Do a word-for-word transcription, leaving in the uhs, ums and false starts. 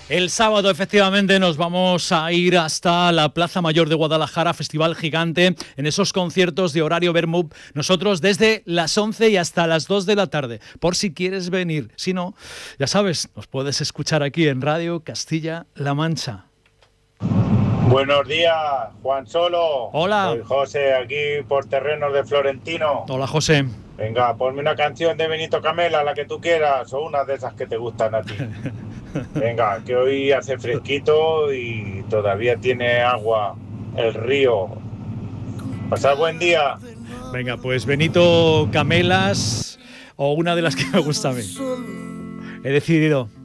El sábado, efectivamente, nos vamos a ir hasta la Plaza Mayor de Guadalajara, Festival Gigante, en esos conciertos de horario Vermouth. Nosotros desde las once y hasta las dos de la tarde, por si quieres venir. Si no, ya sabes, nos puedes escuchar aquí en Radio Castilla-La Mancha. Buenos días, Juan Solo. Hola. Soy José, aquí por terrenos de Florentino. Hola, José. Venga, ponme una canción de Benito Camela, la que tú quieras, o una de esas que te gustan a ti. Venga, que hoy hace fresquito y todavía tiene agua el río. Pasad buen día. Venga, pues Benito Camelas o una de las que me gusta a mí. He decidido.